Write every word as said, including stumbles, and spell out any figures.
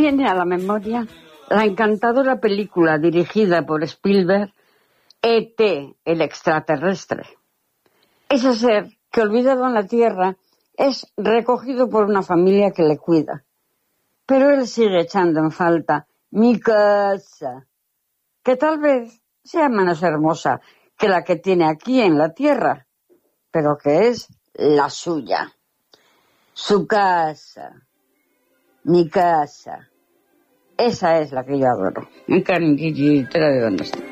viene a la memoria la encantadora película dirigida por Spielberg, E T, el extraterrestre. Ese ser que, olvidado en la Tierra, es recogido por una familia que le cuida. Pero él sigue echando en falta mi casa, que tal vez sea menos hermosa que la que tiene aquí en la Tierra, pero que es la suya. Su casa, mi casa, esa es la que yo adoro. En Cariño, de dónde está.